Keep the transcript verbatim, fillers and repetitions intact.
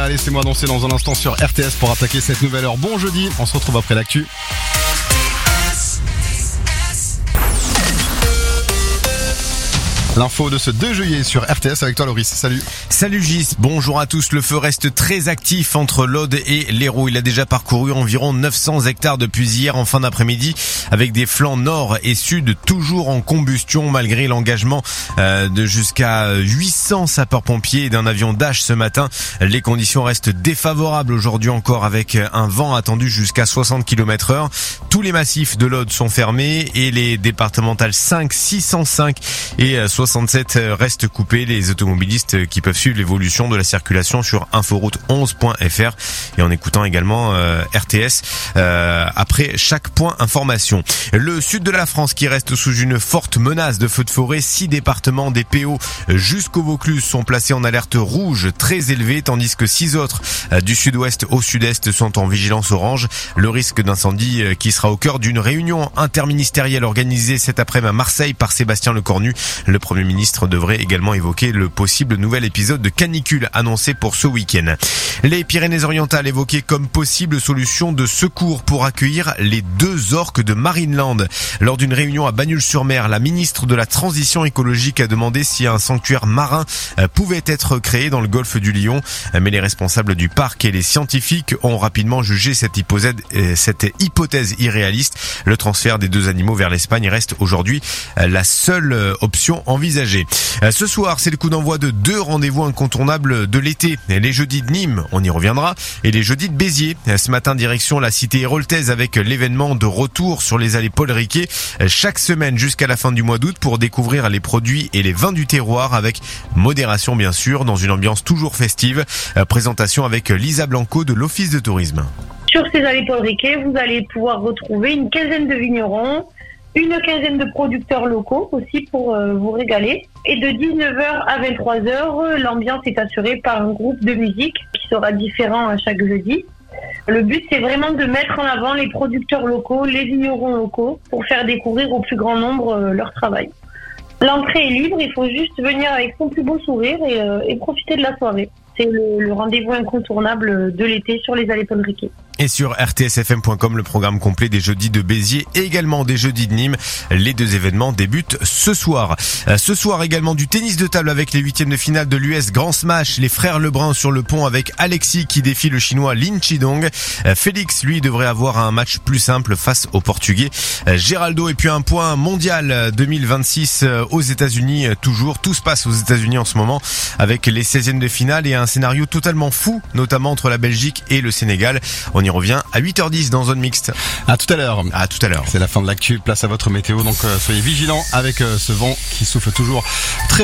là, laissez-moi danser dans un instant sur R T S pour attaquer cette nouvelle heure. Bon jeudi, on se retrouve après l'actu. L'info de ce deux juillet sur R T S avec toi Loris, salut. Salut Gis, bonjour à tous. Le feu reste très actif entre l'Aude et l'Hérault. Il a déjà parcouru environ neuf cents hectares depuis hier en fin d'après-midi avec des flancs nord et sud toujours en combustion malgré l'engagement euh, de jusqu'à huit cents sapeurs-pompiers et d'un avion Dash ce matin. Les conditions restent défavorables aujourd'hui encore avec un vent attendu jusqu'à soixante kilomètres heure. Tous les massifs de l'Aude sont fermés et les départementales cinq, six cent cinq et soixante-sept restent coupés. Les automobilistes qui peuvent suivre l'évolution de la circulation sur inforoute onze point f r et en écoutant également euh, R T S euh, après chaque point information. Le sud de la France qui reste sous une forte menace de feux de forêt. Six départements des P O jusqu'au Vaucluse sont placés en alerte rouge très élevée, tandis que six autres euh, du sud-ouest au sud-est sont en vigilance orange. Le risque d'incendie euh, qui sera au cœur d'une réunion interministérielle organisée cet après-midi à Marseille par Sébastien Lecornu. Le Premier ministre devrait également évoquer le possible nouvel épisode de canicule annoncé pour ce week-end. Les Pyrénées-Orientales évoquées comme possible solution de secours pour accueillir les deux orques de Marineland. Lors d'une réunion à Bagnols-sur-Mer, la ministre de la Transition écologique a demandé si un sanctuaire marin pouvait être créé dans le golfe du Lion. Mais les responsables du parc et les scientifiques ont rapidement jugé cette hypothèse, cette hypothèse irréaliste. Le transfert des deux animaux vers l'Espagne reste aujourd'hui la seule option envisagée. Ce soir, c'est le coup d'envoi de deux rendez-vous incontournables de l'été. Les jeudis de Nîmes, on y reviendra, et les jeudis de Béziers. Ce matin, direction la cité héroltaise avec l'événement de retour sur les allées Paul Riquet chaque semaine jusqu'à la fin du mois d'août pour découvrir les produits et les vins du terroir avec modération bien sûr, dans une ambiance toujours festive. Présentation avec Lisa Blanco de l'Office de tourisme. Sur ces allées Paul Riquet, vous allez pouvoir retrouver une quinzaine de vignerons, une quinzaine de producteurs locaux aussi pour euh, vous régaler. Et de dix-neuf heures à vingt-trois heures, l'ambiance est assurée par un groupe de musique qui sera différent à chaque jeudi. Le but, c'est vraiment de mettre en avant les producteurs locaux, les vignerons locaux, pour faire découvrir au plus grand nombre euh, leur travail. L'entrée est libre, il faut juste venir avec son plus beau sourire et, euh, et profiter de la soirée. C'est le, le rendez-vous incontournable de l'été sur les allées Paul Riquet. Et sur r t s f m point com, le programme complet des jeudis de Béziers et également des jeudis de Nîmes. Les deux événements débutent ce soir. Euh, ce soir également du tennis de table avec les huitièmes de finale de l'U S Grand Smash. Les frères Lebrun sur le pont avec Alexis qui défie le chinois Lin Chidong. Euh, Félix, lui, devrait avoir un match plus simple face au Portugais euh, Geraldo. Et puis un point mondial deux mille vingt-six euh, aux États-Unis. Euh, toujours, tout se passe aux États-Unis en ce moment avec les seizièmes de finale et un scénario totalement fou, notamment entre la Belgique et le Sénégal. On y revient à huit heures dix dans Zone Mixte. À tout à l'heure. À tout à l'heure. C'est la fin de l'actu. Place à votre météo. Donc euh, soyez vigilants avec euh, ce vent qui souffle toujours très